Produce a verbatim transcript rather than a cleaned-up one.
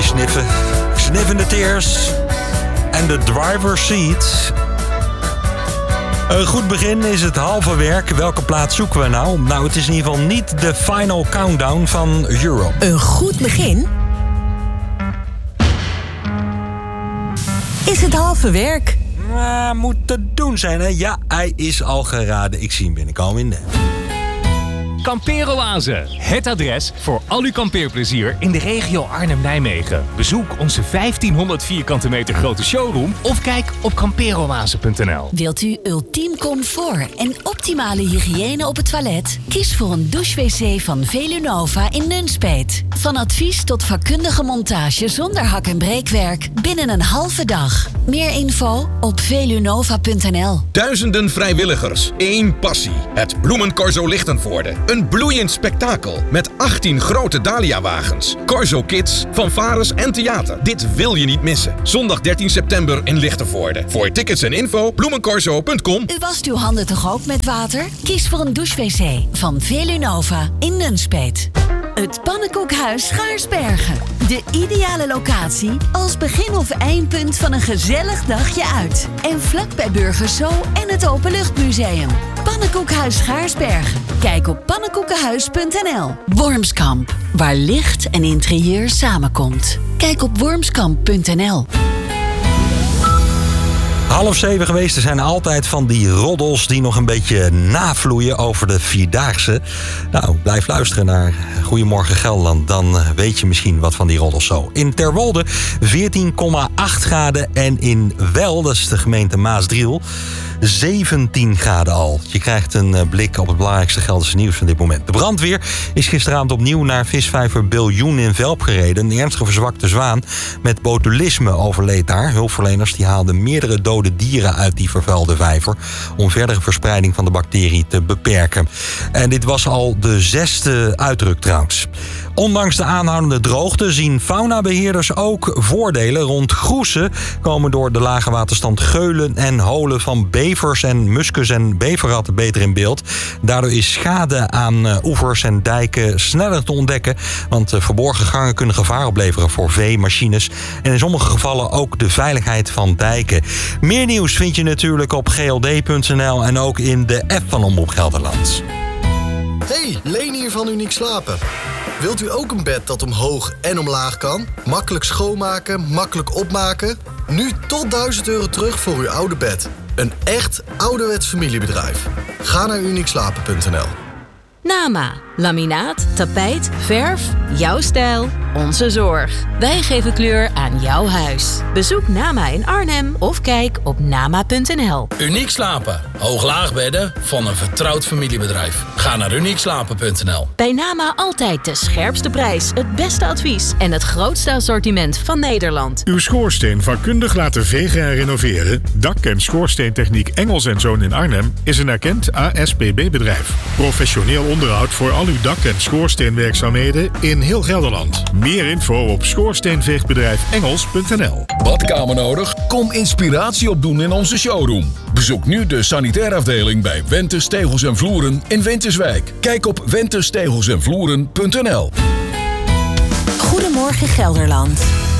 sniffen. Sniffen the tears. En de driver's seat. Een goed begin is het halve werk. Welke plaats zoeken we nou? Nou, het is in ieder geval niet de final countdown van Europe. Een goed begin is het halve werk. Maar moet te doen zijn, hè? Ja, hij is al geraden. Ik zie hem binnenkomen in de... Kampeeroase, het adres voor al uw kampeerplezier in de regio Arnhem-Nijmegen. Bezoek onze vijftienhonderd vierkante meter grote showroom of kijk op kampeeroase punt n l. Wilt u ultiem comfort en optimale hygiëne op het toilet? Kies voor een douche-wc van Velunova in Nunspeet. Van advies tot vakkundige montage zonder hak- en breekwerk binnen een halve dag. Meer info op velunova punt n l. Duizenden vrijwilligers, één passie. Het Bloemencorso Lichtenvoorde. Een bloeiend spektakel met achttien grote Dahlia-wagens. Corso Kids, fanfares en theater. Dit wil je niet missen. Zondag dertien september in Lichtenvoorde. Voor tickets en info bloemencorso punt com. U wast uw handen toch ook met water? Kies voor een douche-wc van Velunova in Nunspeet. Het Pannenkoekhuis Schaarsbergen. De ideale locatie als begin- of eindpunt van een gezellig dagje uit. En vlak bij Burgers Zoo en het Openluchtmuseum. Pannenkoekhuis Schaarsbergen. Kijk op pannenkoekenhuis punt n l. Wormskamp, waar licht en interieur samenkomt. Kijk op wormskamp punt n l. Half zeven geweest. Er zijn altijd van die roddels die nog een beetje navloeien over de Vierdaagse. Nou, blijf luisteren naar Goedemorgen Gelderland. Dan weet je misschien wat van die roddels zo. In Terwolde veertien komma acht graden en in Wel, dat is de gemeente Maasdriel, zeventien graden al. Je krijgt een blik op het belangrijkste Gelderse nieuws van dit moment. De brandweer is gisteravond opnieuw naar visvijver Biljoen in Velp gereden. Een ernstig verzwakte zwaan met botulisme overleed daar. Hulpverleners die haalden meerdere dode dieren uit die vervuilde vijver om verdere verspreiding van de bacterie te beperken. En dit was al de zesde uitruk trouwens. Ondanks de aanhoudende droogte zien faunabeheerders ook voordelen. Rond Groessen komen door de lage waterstand geulen en holen van bevers en muskus en beverratten beter in beeld. Daardoor is schade aan uh, oevers en dijken sneller te ontdekken, want uh, verborgen gangen kunnen gevaar opleveren voor vee, machines en in sommige gevallen ook de veiligheid van dijken. Meer nieuws vind je natuurlijk op g l d punt n l en ook in de app van Omroep Gelderland. Hey, Leen hier van Uniek Slapen. Wilt u ook een bed dat omhoog en omlaag kan? Makkelijk schoonmaken, makkelijk opmaken? Nu tot duizend euro terug voor uw oude bed. Een echt ouderwets familiebedrijf. Ga naar uniek slapen punt n l. Nama, laminaat, tapijt, verf, jouw stijl, onze zorg. Wij geven kleur aan jouw huis. Bezoek Nama in Arnhem of kijk op nama punt n l. Uniek Slapen. Hoog-laag bedden van een vertrouwd familiebedrijf. Ga naar uniek slapen punt n l. Bij Nama altijd de scherpste prijs, het beste advies en het grootste assortiment van Nederland. Uw schoorsteen vakkundig laten vegen en renoveren? Dak- en schoorsteentechniek Engels en Zoon in Arnhem is een erkend A S P B-bedrijf. Professioneel onderhoud voor al uw dak- en schoorsteenwerkzaamheden in heel Gelderland. Meer info op schoorsteenveegbedrijf engels punt n l. Badkamer nodig? Kom inspiratie opdoen in onze showroom. Bezoek nu de sanitaire afdeling bij Wentes Tegels en Vloeren in Winterswijk. Kijk op wentes tegels en vloeren punt n l. Goedemorgen Gelderland.